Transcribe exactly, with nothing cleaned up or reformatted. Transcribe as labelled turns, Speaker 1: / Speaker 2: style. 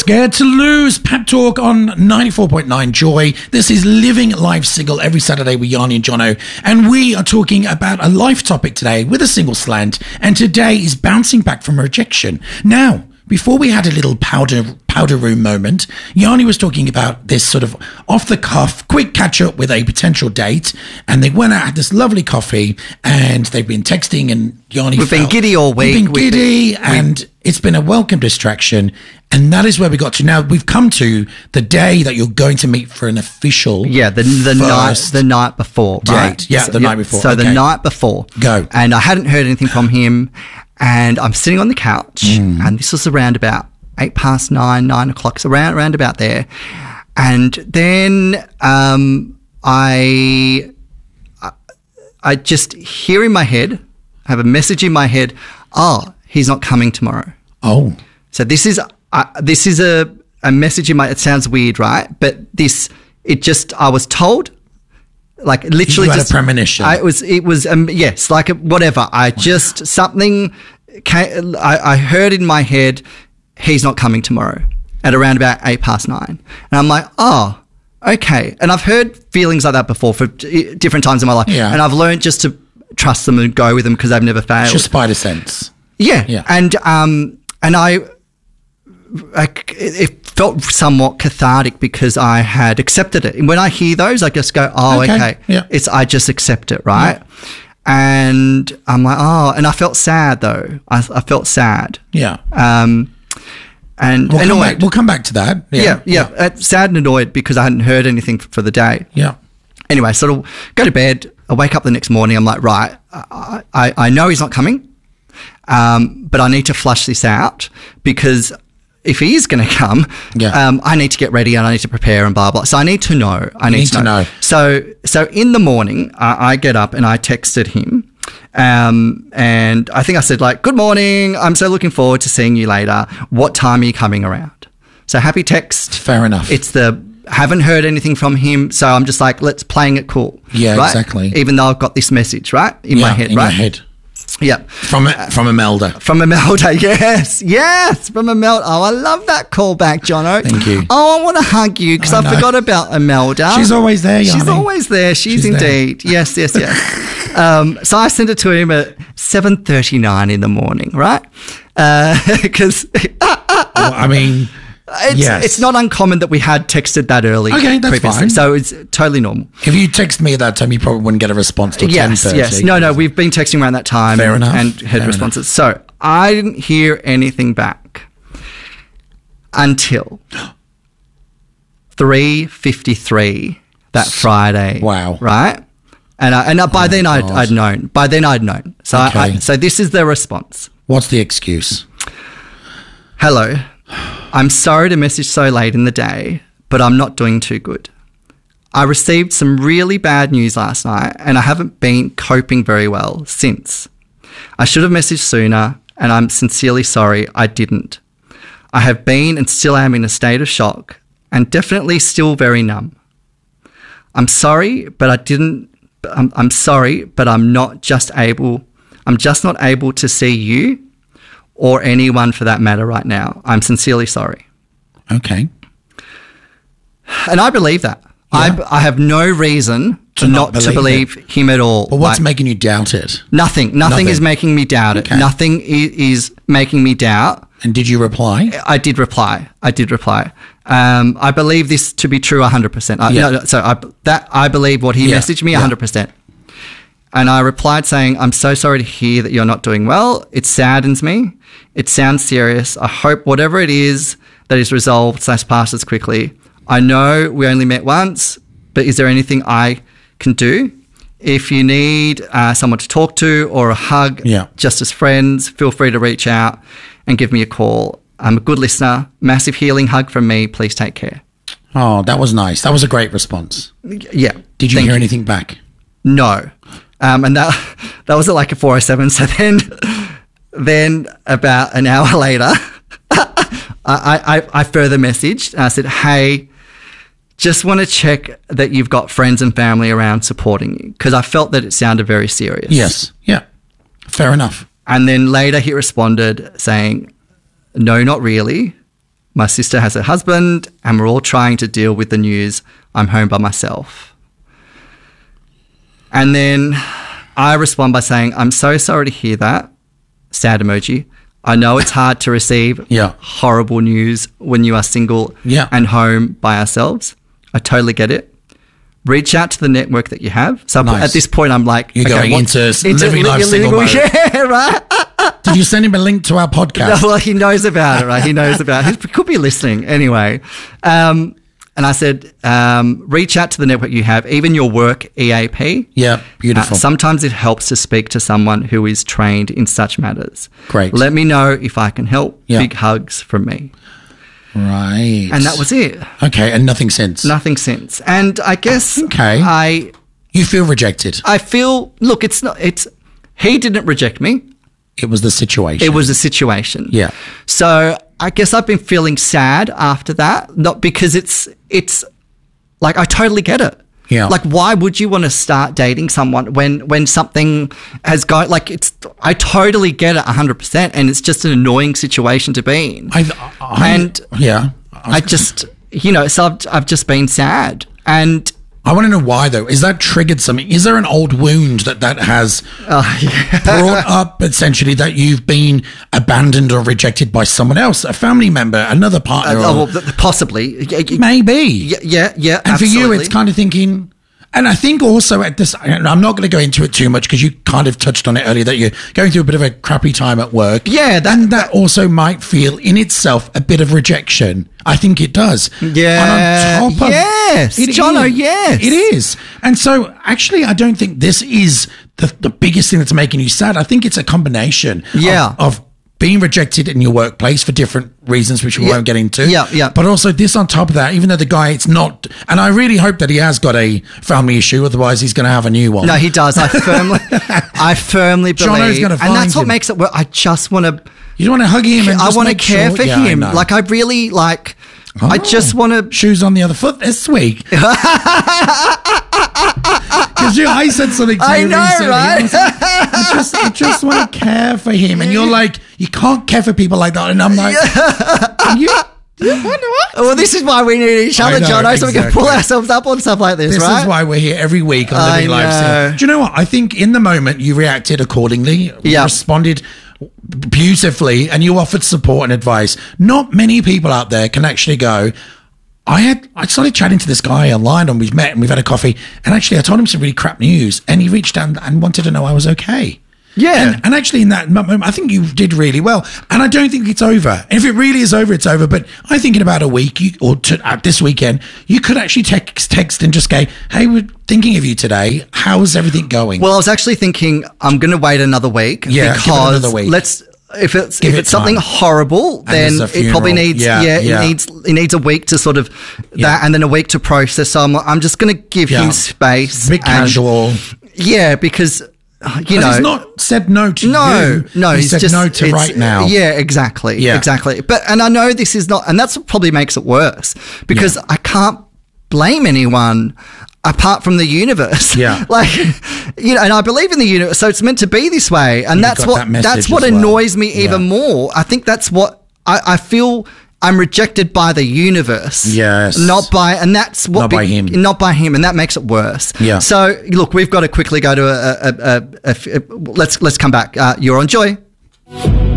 Speaker 1: Scared to Lose, Pep Talk on ninety-four point nine Joy. This is Living Life Single every Saturday with Yanni and Jono. And we are talking about a life topic today with a single slant. And today is bouncing back from rejection. Now, before we had a little powder powder room moment, Yanni was talking about this sort of off-the-cuff, quick catch-up with a potential date, and they went out, had this lovely coffee, and they've been texting, and Yanni
Speaker 2: We've
Speaker 1: felt,
Speaker 2: been giddy all week.
Speaker 1: We've been
Speaker 2: We've
Speaker 1: giddy,
Speaker 2: been-
Speaker 1: and it's been a welcome distraction, and that is where we got to. Now, we've come to the day that you're going to meet for an official
Speaker 2: Yeah, the the night
Speaker 1: first
Speaker 2: the night before, right?
Speaker 1: date. Yeah, the night before.
Speaker 2: So the
Speaker 1: Okay.
Speaker 2: night before.
Speaker 1: Go.
Speaker 2: And I hadn't heard anything from him, and I'm sitting on the couch,
Speaker 1: Mm.
Speaker 2: and this was around about eight past nine, nine o'clock, so around around about there. And then um, I, I I just hear in my head, I have a message in my head. Oh, he's not coming tomorrow.
Speaker 1: Oh,
Speaker 2: So this is uh, this is a, a message in my. It sounds weird, right? But this it just I was told, like literally
Speaker 1: You had a
Speaker 2: just
Speaker 1: premonition.
Speaker 2: I, it was it was um, yes, like a, whatever. I just something came, I, I heard in my head. He's not coming tomorrow at around about eight past nine, and I'm like, oh, okay. And I've heard feelings like that before for d- different times in my life,
Speaker 1: Yeah.
Speaker 2: and I've learned just to trust them and go with them because they've never failed.
Speaker 1: it's your spider sense.
Speaker 2: Yeah,
Speaker 1: Yeah.
Speaker 2: and um, and I, I, it felt somewhat cathartic because I had accepted it. And when I hear those, I just go, "Oh,
Speaker 1: Okay,
Speaker 2: okay."
Speaker 1: yeah.
Speaker 2: It's I just accept it, right? And I'm like, "Oh," and I felt sad though. I, I felt sad,
Speaker 1: Yeah.
Speaker 2: um, and
Speaker 1: We'll come,
Speaker 2: annoyed.
Speaker 1: back, we'll come back to that.
Speaker 2: yeah, yeah, Uh, sad and annoyed because I hadn't heard anything f- for the day.
Speaker 1: Yeah.
Speaker 2: Anyway, sort of go to bed. I wake up the next morning. I'm like, right, I, I, I know he's not coming, um, but I need to flush this out because if he is going to come,
Speaker 1: Yeah.
Speaker 2: um, I need to get ready and I need to prepare and blah blah. So I need to know. I need,
Speaker 1: need to know.
Speaker 2: So so in the morning, I, I get up and I texted him. Um, and I think I said like, good morning. I'm so looking forward to seeing you later. What time are you coming around? So happy text.
Speaker 1: Fair enough.
Speaker 2: It's the haven't heard anything from him, so I'm just like, let's playing it cool.
Speaker 1: Yeah,
Speaker 2: right?
Speaker 1: exactly.
Speaker 2: Even though I've got this message right in
Speaker 1: yeah,
Speaker 2: my head,
Speaker 1: in
Speaker 2: right?
Speaker 1: your head.
Speaker 2: Yeah,
Speaker 1: From, from Imelda.
Speaker 2: from Imelda. Yes, yes, from Imelda. Oh, I love that callback, Jono.
Speaker 1: Thank you.
Speaker 2: Oh, I want to hug you because
Speaker 1: I
Speaker 2: I,
Speaker 1: know.
Speaker 2: forgot about Imelda.
Speaker 1: She's always there,
Speaker 2: She's
Speaker 1: Yanni.
Speaker 2: always there. She's,
Speaker 1: She's there.
Speaker 2: indeed. Yes, yes, yes. um, so I sent it to him at seven thirty-nine in the morning, right? Because
Speaker 1: Well, I mean,
Speaker 2: it's,
Speaker 1: yes.
Speaker 2: it's not uncommon that we had texted that early.
Speaker 1: Okay, that's
Speaker 2: previously,
Speaker 1: fine.
Speaker 2: So it's totally normal.
Speaker 1: if you text me at that time, you probably wouldn't get a response till ten
Speaker 2: Yes,
Speaker 1: thirty.
Speaker 2: yes. No, no, we've been texting around that time
Speaker 1: Fair
Speaker 2: and,
Speaker 1: enough.
Speaker 2: and had
Speaker 1: Fair
Speaker 2: responses. So I didn't hear anything back until three fifty-three that Friday.
Speaker 1: Wow.
Speaker 2: Right? And I, and I, by
Speaker 1: Oh,
Speaker 2: then I'd,
Speaker 1: God.
Speaker 2: I'd known. By then I'd known. So I, I,
Speaker 1: Okay.
Speaker 2: so this is the response.
Speaker 1: What's the excuse?
Speaker 2: Hello. I'm sorry to message so late in the day, but I'm not doing too good. I received some really bad news last night and I haven't been coping very well since. I should have messaged sooner and I'm sincerely sorry I didn't. I have been and still am in a state of shock and definitely still very numb. I'm sorry, but I didn't, I'm, I'm sorry, but I'm not just able, I'm just not able to see you or anyone for that matter right now. I'm sincerely sorry.
Speaker 1: Okay.
Speaker 2: And I believe that.
Speaker 1: Yeah.
Speaker 2: I, I have no reason
Speaker 1: To
Speaker 2: to
Speaker 1: not
Speaker 2: not, to
Speaker 1: believe
Speaker 2: believe him at all.
Speaker 1: But what's
Speaker 2: Like,
Speaker 1: making you doubt it?
Speaker 2: nothing, nothing.
Speaker 1: Nothing.
Speaker 2: is making me doubt it.
Speaker 1: Okay.
Speaker 2: Nothing is, is making me doubt.
Speaker 1: And did you reply?
Speaker 2: I did reply. I did reply. Um, I believe this to be true one hundred percent. I,
Speaker 1: Yeah.
Speaker 2: no, no, so I, that, I believe what he
Speaker 1: Yeah.
Speaker 2: messaged me
Speaker 1: Yeah.
Speaker 2: one hundred percent. And I replied saying, I'm so sorry to hear that you're not doing well. It saddens me. It sounds serious. I hope whatever it is that is resolved slash passes quickly. I know we only met once, but is there anything I can do? If you need uh, someone to talk to or a hug,
Speaker 1: Yeah.
Speaker 2: just as friends, feel free to reach out and give me a call. I'm a good listener. Massive healing hug from me. Please take care.
Speaker 1: Oh, that was nice. That was a great response.
Speaker 2: Yeah.
Speaker 1: Did you
Speaker 2: Thank
Speaker 1: hear anything back?
Speaker 2: No. Um, and that that was at like a four oh seven. So then, then about an hour later, I, I, I further messaged and I said, hey, just want to check that you've got friends and family around supporting you because I felt that it sounded very serious.
Speaker 1: Yes. Yeah. Fair enough.
Speaker 2: And then later he responded saying, no, not really, My sister has her husband, and we're all trying to deal with the news. I'm home by myself. And then I respond by saying, I'm so sorry to hear that. Sad emoji. I know it's hard to receive
Speaker 1: yeah.
Speaker 2: horrible news when you are single
Speaker 1: yeah.
Speaker 2: and home by ourselves. I totally get it. Reach out to the network that you have. So
Speaker 1: nice.
Speaker 2: At this point, I'm like,
Speaker 1: you're
Speaker 2: okay,
Speaker 1: going
Speaker 2: what,
Speaker 1: into, into living life single mode.
Speaker 2: Yeah, right.
Speaker 1: Did you send him a link to our podcast?
Speaker 2: No, well, he knows about it, right? He knows about it. He could be listening anyway. Um, and I said, um, reach out to the network you have, even your work E A P.
Speaker 1: Yeah, beautiful.
Speaker 2: Uh, sometimes it helps to speak to someone who is trained in such matters.
Speaker 1: Great.
Speaker 2: Let me know if I can help.
Speaker 1: Yeah.
Speaker 2: Big hugs from me.
Speaker 1: Right.
Speaker 2: And that was it.
Speaker 1: Okay, and nothing since?
Speaker 2: Nothing since. And I guess
Speaker 1: okay.
Speaker 2: I...
Speaker 1: You feel rejected?
Speaker 2: I feel... Look, it's not... It's he didn't reject me.
Speaker 1: It was the situation.
Speaker 2: It was a situation.
Speaker 1: Yeah.
Speaker 2: So I guess I've been feeling sad after that. Not because it's... It's... Like, I totally get it.
Speaker 1: Yeah.
Speaker 2: Like, why would you want to start dating someone when, when something has gone... Like, it's... I totally get it one hundred percent, and it's just an annoying situation to be in.
Speaker 1: I, I,
Speaker 2: and...
Speaker 1: Yeah.
Speaker 2: I, I just... You know, so I've, I've just been sad. And...
Speaker 1: I want to know why, though. Is that triggered something? Is there an old wound that that has
Speaker 2: uh, yeah.
Speaker 1: brought up, essentially, that you've been abandoned or rejected by someone else, a family member, another partner?
Speaker 2: Uh,
Speaker 1: or,
Speaker 2: well, possibly.
Speaker 1: Maybe.
Speaker 2: Yeah, yeah, yeah
Speaker 1: And
Speaker 2: absolutely.
Speaker 1: for you, it's kind of thinking... And I think also at this, and I'm not going to go into it too much because you kind of touched on it earlier, that you're going through a bit of a crappy time at work.
Speaker 2: Yeah. That,
Speaker 1: and that also might feel in itself a bit of rejection. I think it does.
Speaker 2: Yeah.
Speaker 1: And on top of
Speaker 2: yes.
Speaker 1: it
Speaker 2: Jono,
Speaker 1: is,
Speaker 2: yes.
Speaker 1: It is. And so actually, I don't think this is the, the biggest thing that's making you sad. I think it's a combination
Speaker 2: yeah.
Speaker 1: of, of being rejected in your workplace for different reasons, which we
Speaker 2: yeah.
Speaker 1: won't get into.
Speaker 2: Yeah, yeah.
Speaker 1: But also this on top of that, even though the guy, it's not, and I really hope that he has got a family issue, otherwise he's going to have a new one.
Speaker 2: No, he does. I firmly, I firmly believe.
Speaker 1: Jono's gonna find
Speaker 2: and that's what
Speaker 1: him.
Speaker 2: makes it work. I just want to.
Speaker 1: You don't want to hug him and
Speaker 2: I
Speaker 1: just
Speaker 2: want to
Speaker 1: make
Speaker 2: care
Speaker 1: sure,
Speaker 2: for
Speaker 1: yeah,
Speaker 2: him.
Speaker 1: I know.
Speaker 2: Like I really like.
Speaker 1: Oh,
Speaker 2: I just want to.
Speaker 1: Shoes on the other foot this week. Because I said something to
Speaker 2: I
Speaker 1: you
Speaker 2: know,
Speaker 1: recently.
Speaker 2: right?
Speaker 1: I, was like, I just, I just want to care for him, and you're like, you can't care for people like that, and I'm like, are you? you what, what?
Speaker 2: Well, this is why we need each other,
Speaker 1: know,
Speaker 2: Jono, so
Speaker 1: exactly.
Speaker 2: we can pull ourselves up on stuff like this,
Speaker 1: This
Speaker 2: right?
Speaker 1: is why we're here every week on
Speaker 2: I
Speaker 1: Living Life
Speaker 2: know.
Speaker 1: Single. Do you know what? I think in the moment you reacted accordingly,
Speaker 2: Yeah.
Speaker 1: responded beautifully, and you offered support and advice. Not many people out there can actually go, I had I started chatting to this guy online, and we've met and we've had a coffee, and actually I told him some really crap news, and he reached out and wanted to know I was okay.
Speaker 2: Yeah.
Speaker 1: And, and actually in that moment, I think you did really well. And I don't think it's over. And if it really is over, it's over. But I think in about a week you, or to, uh, this weekend, you could actually text, text and just go, hey, we're thinking of you today. How's everything going?
Speaker 2: Well, I was actually thinking I'm going to wait another week.
Speaker 1: Yeah,
Speaker 2: because
Speaker 1: give it another week.
Speaker 2: Let's. If it's
Speaker 1: Give
Speaker 2: if
Speaker 1: it
Speaker 2: it's something
Speaker 1: time.
Speaker 2: horrible, then
Speaker 1: there's a
Speaker 2: it probably
Speaker 1: funeral.
Speaker 2: needs
Speaker 1: Yeah,
Speaker 2: yeah,
Speaker 1: yeah.
Speaker 2: it needs it needs a week to sort of
Speaker 1: Yeah.
Speaker 2: that, and then a week to process. So I'm I'm just going to give
Speaker 1: Yeah.
Speaker 2: him space.
Speaker 1: a bit
Speaker 2: and-
Speaker 1: casual.
Speaker 2: Yeah, because uh, you
Speaker 1: But
Speaker 2: know
Speaker 1: he's not said no to
Speaker 2: no,
Speaker 1: you.
Speaker 2: no,
Speaker 1: he
Speaker 2: he's
Speaker 1: said
Speaker 2: just
Speaker 1: no to
Speaker 2: it's-
Speaker 1: right now.
Speaker 2: Yeah, exactly,
Speaker 1: Yeah.
Speaker 2: exactly. But and I know this is not, and that's what probably makes it worse because
Speaker 1: Yeah.
Speaker 2: I can't blame anyone apart from the universe.
Speaker 1: Yeah.
Speaker 2: like you know, and I believe in the universe, so it's meant to be this way, and
Speaker 1: You
Speaker 2: that's
Speaker 1: got
Speaker 2: what
Speaker 1: that message
Speaker 2: that's what
Speaker 1: as well.
Speaker 2: annoys me even
Speaker 1: Yeah.
Speaker 2: more. I think that's what I, I feel. I'm rejected by the universe.
Speaker 1: Yes.
Speaker 2: Not by, and that's what
Speaker 1: Not by him.
Speaker 2: Not by him, and that makes it worse.
Speaker 1: Yeah.
Speaker 2: So look, we've got to quickly go to a, a, a, a, a let's let's come back. Uh, you're on Joy.